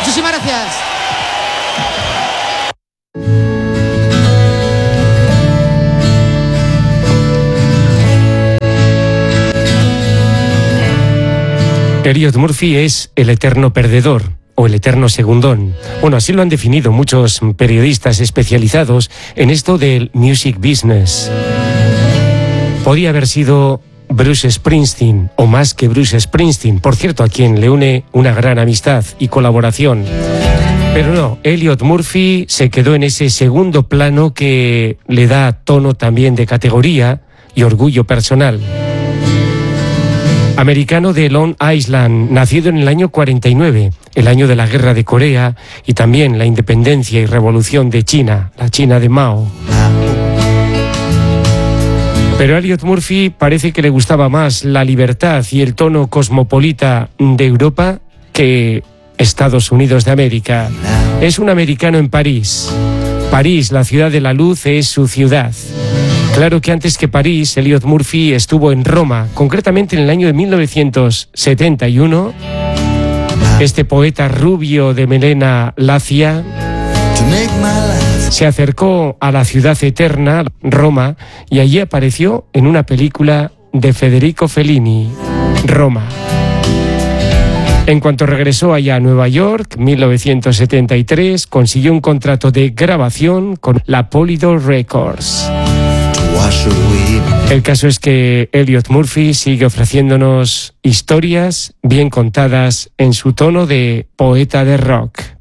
Muchísimas gracias. Elliot Murphy es el eterno perdedor o el eterno segundón. Bueno, así lo han definido muchos periodistas especializados en esto del music business. Podía haber sido Bruce Springsteen, o más que Bruce Springsteen, por cierto, a quien le une una gran amistad y colaboración. Pero no, Elliot Murphy se quedó en ese segundo plano que le da tono también de categoría y orgullo personal. Americano de Long Island, nacido en el año 49, el año de la Guerra de Corea y también la independencia y revolución de China, la China de Mao. Pero a Elliot Murphy parece que le gustaba más la libertad y el tono cosmopolita de Europa que Estados Unidos de América. Es un americano en París. París, la ciudad de la luz, es su ciudad. Claro que antes que París, Elliot Murphy estuvo en Roma, concretamente en el año de 1971. Este poeta rubio de melena lacia se acercó a la ciudad eterna, Roma, y allí apareció en una película de Federico Fellini, Roma. En cuanto regresó allá a Nueva York, 1973, consiguió un contrato de grabación con la Polydor Records. El caso es que Elliot Murphy sigue ofreciéndonos historias bien contadas en su tono de poeta de rock.